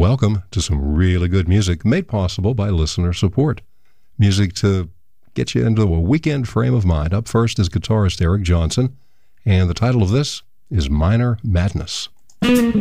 welcome to some really good music made possible by listener support. Music to get you into a weekend frame of mind. Up first is guitarist Eric Johnson, and the title of this is Minor Madness.